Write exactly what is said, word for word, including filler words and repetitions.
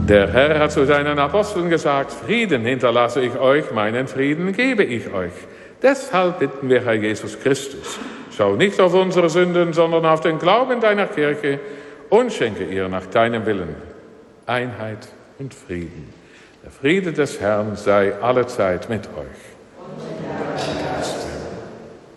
Der Herr hat zu seinen Aposteln gesagt, Frieden hinterlasse ich euch, meinen Frieden gebe ich euch. Deshalb bitten wir, Herr Jesus Christus, schau nicht auf unsere Sünden, sondern auf den Glauben deiner Kirche und schenke ihr nach deinem Willen Einheit und Frieden. Der Friede des Herrn sei allezeit mit euch.